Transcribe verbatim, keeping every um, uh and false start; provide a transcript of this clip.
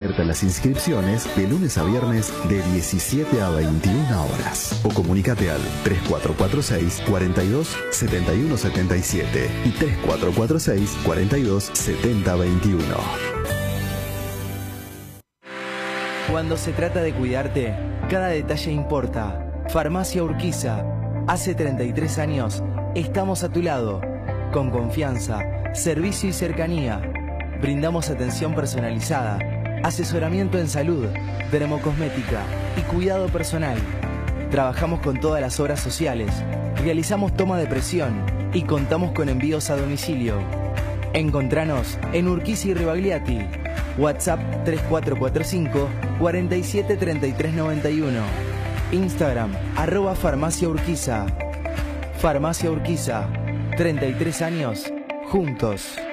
Abiertas las inscripciones de lunes a viernes de diecisiete a veintiuna horas. O comunícate al tres cuatro cuatro seis, cuarenta y dos, setenta y uno setenta y siete y tres cuatro cuatro seis, cuarenta y dos, setenta veintiuno. Cuando se trata de cuidarte, cada detalle importa. Farmacia Urquiza. Hace treinta y tres años estamos a tu lado. Con confianza, servicio y cercanía. Brindamos atención personalizada, asesoramiento en salud, dermocosmética y cuidado personal. Trabajamos con todas las obras sociales, realizamos toma de presión y contamos con envíos a domicilio. Encontranos en Urquiza y Ribagliati. WhatsApp tres cuatro cuatro cinco, cuarenta y siete, treinta y tres noventa y uno. Instagram, arroba Farmacia Urquiza. Farmacia Urquiza, treinta y tres años, juntos.